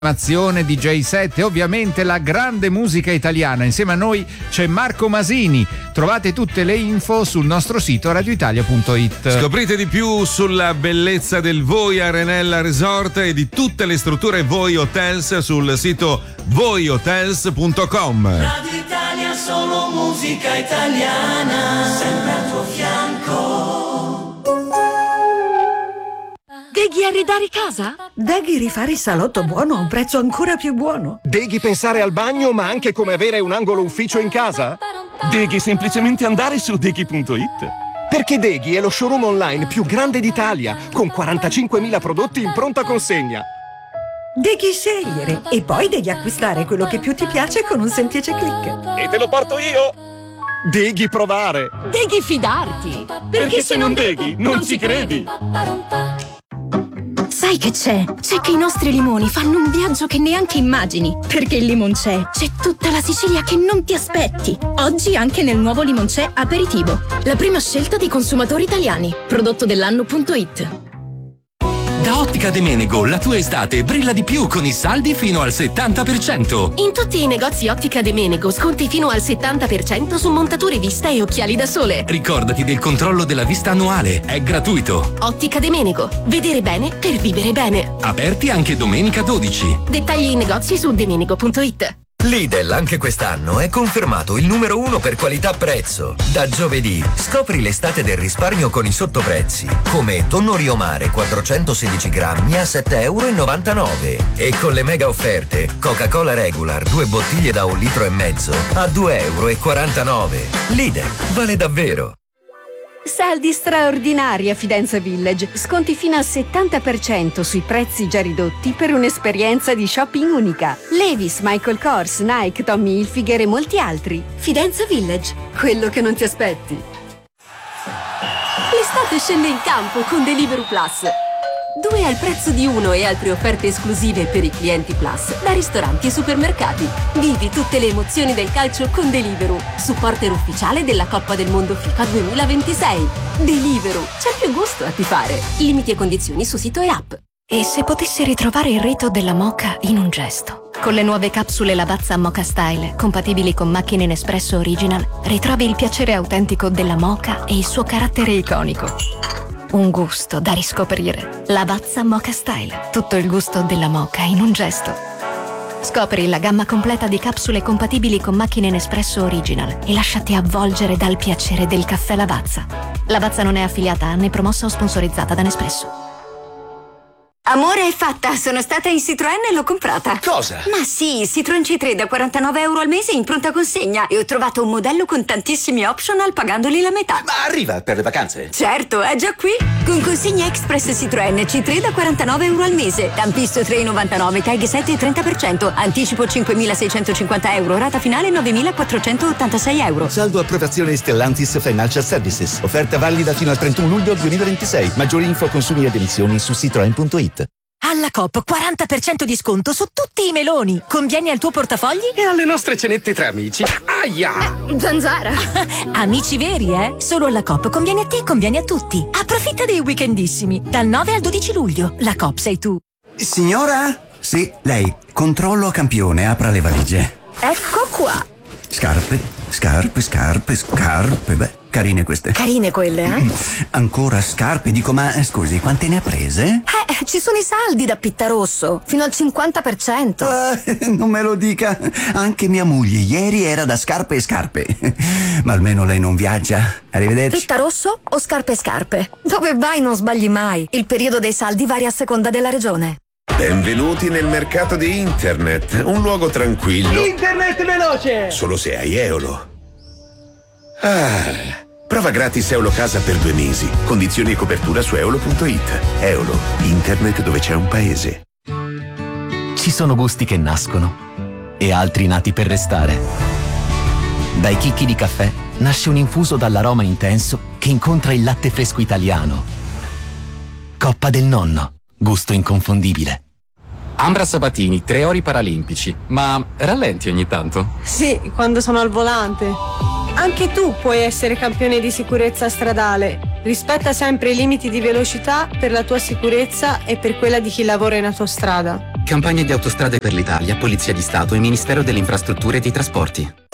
Nazione DJ7, ovviamente la grande musica italiana. Insieme a noi c'è Marco Masini. Trovate tutte le info sul nostro sito radioitalia.it. Scoprite di più sulla bellezza del Voi Arenella Resort e di tutte le strutture Voi Hotels sul sito voihotels.com. Radio Italia, solo musica italiana, sempre al tuo fianco. Deghi arredare casa? Deghi rifare il salotto buono a un prezzo ancora più buono? Deghi pensare al bagno ma anche come avere un angolo ufficio in casa? Deghi semplicemente andare su deghi.it. Perché Deghi è lo showroom online più grande d'Italia, con 45.000 prodotti in pronta consegna. Devi scegliere e poi devi acquistare quello che più ti piace con un semplice click. E te lo porto io! Deghi provare! Devi fidarti! Perché se non deghi, non ci credi! Sai che c'è? C'è che i nostri limoni fanno un viaggio che neanche immagini. Perché il Limoncè c'è tutta la Sicilia che non ti aspetti. Oggi anche nel nuovo Limoncè Aperitivo. La prima scelta dei consumatori italiani. Prodotto dell'anno.it. Da Ottica De Menego la tua estate brilla di più con i saldi fino al 70%. In tutti i negozi Ottica De Menego sconti fino al 70% su montature vista e occhiali da sole. Ricordati del controllo della vista annuale, è gratuito. Ottica De Menego. Vedere bene per vivere bene. Aperti anche domenica 12. Dettagli in negozi su demenego.it. Lidl anche quest'anno è confermato il numero 1 per qualità-prezzo. Da giovedì scopri l'estate del risparmio con i sottoprezzi, come tonno Rio Mare 416 grammi a €7,99 e con le mega offerte Coca-Cola Regular 2 bottiglie da 1,5 litri a €2,49. Lidl vale davvero. Saldi straordinari a Fidenza Village. Sconti fino al 70% sui prezzi già ridotti per un'esperienza di shopping unica. Levi's, Michael Kors, Nike, Tommy Hilfiger e molti altri. Fidenza Village. Quello che non ti aspetti. L'estate scende in campo con Deliveroo Plus. 2 al prezzo di 1 e altre offerte esclusive per i clienti Plus da ristoranti e supermercati. Vivi tutte le emozioni del calcio con Deliveroo, supporter ufficiale della Coppa del Mondo FIFA 2026. Deliveroo, c'è più gusto a tifare. Limiti e condizioni su sito e app. E se potessi ritrovare il rito della moka in un gesto? Con le nuove capsule Lavazza Moka Style, compatibili con macchine Nespresso Original, ritrovi il piacere autentico della moka e il suo carattere iconico. Un gusto da riscoprire. Lavazza Moka Style. Tutto il gusto della moka in un gesto. Scopri la gamma completa di capsule compatibili con macchine Nespresso Original e lasciati avvolgere dal piacere del caffè Lavazza. Lavazza non è affiliata né promossa o sponsorizzata da Nespresso. Amore, è fatta. Sono stata in Citroën e l'ho comprata. Cosa? Ma sì, Citroën C3 da €49 al mese in pronta consegna e ho trovato un modello con tantissimi optional pagandoli la metà. Ma arriva per le vacanze? Certo, è già qui. Con consegna express Citroën C3 da €49 al mese. Tampisto 3,99, tag 7 e 30%. Anticipo €5.650. Rata finale €9.486. Saldo approvazione Stellantis Financial Services. Offerta valida fino al 31 luglio 2026. Maggiori info, consumi ed emissioni su citroen.it. Alla Coop 40% di sconto su tutti i meloni. Conviene al tuo portafogli? E alle nostre cenette tra amici. Aia! Zanzara. Amici veri, eh? Solo alla Coop conviene a te e conviene a tutti. Approfitta dei weekendissimi. Dal 9 al 12 luglio. La Coop sei tu. Signora? Sì, lei. Controllo a campione, apra le valigie. Ecco qua. Scarpe, beh, carine queste. Carine quelle, eh? Ancora scarpe, dico, ma scusi, quante ne ha prese? Ci sono i saldi da Pittarosso, fino al 50%. Non me lo dica, anche mia moglie ieri era da scarpe e scarpe. Ma almeno lei non viaggia. Arrivederci. Pittarosso o scarpe? Dove vai non sbagli mai. Il periodo dei saldi varia a seconda della regione. Benvenuti nel mercato di internet, un luogo tranquillo. Internet veloce! Solo se hai Eolo. Prova gratis Eolo Casa per 2 mesi. Condizioni e copertura su eolo.it. Eolo, internet dove c'è un paese. Ci sono gusti che nascono e altri nati per restare. Dai chicchi di caffè nasce un infuso dall'aroma intenso che incontra il latte fresco italiano. Coppa del nonno, gusto inconfondibile. Ambra Sabatini, 3 ori paralimpici. Ma rallenti ogni tanto? Sì, quando sono al volante. Anche tu puoi essere campione di sicurezza stradale. Rispetta sempre i limiti di velocità per la tua sicurezza e per quella di chi lavora in autostrada. Campagna di Autostrade per l'Italia, Polizia di Stato e Ministero delle Infrastrutture e dei Trasporti.